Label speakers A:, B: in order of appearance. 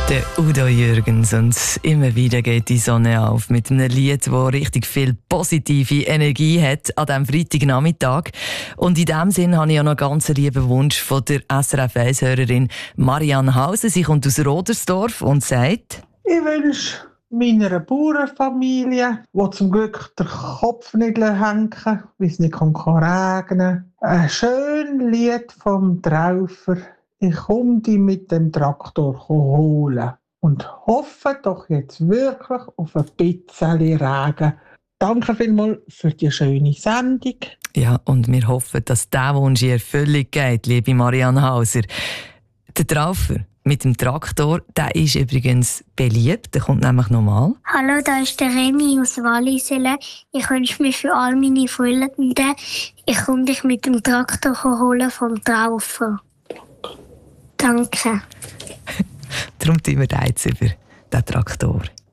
A: Der Udo Jürgens, und immer wieder geht die Sonne auf mit einem Lied, das richtig viel positive Energie hat an diesem Freitagnachmittag. Und in diesem Sinn habe ich auch noch einen ganz lieben Wunsch von der SRF 1-Hörerin Marianne Hauser. Sie kommt aus Rodersdorf und sagt:
B: Ich wünsche meiner Bauernfamilie, die zum Glück den Kopf nicht hängen, weil es nicht regnen kann, ein schönes Lied vom Traufer. Ich komme die mit dem Traktor holen und hoffe doch jetzt wirklich auf ein bisschen Regen. Danke vielmals für die schöne Sendung.
A: Ja, und wir hoffen, dass dieser Wunsch in Erfüllung geht, liebe Marianne Hauser. Der Traufer mit dem Traktor, der ist übrigens beliebt. Der kommt nämlich nochmal.
C: Hallo, da ist der Remy aus Wallisellen. Ich wünsche mir für all meine Freunde, ich komme dich mit dem Traktor holen vom Traufer. Danke.
A: Darum tun wir jetzt über den Traktor.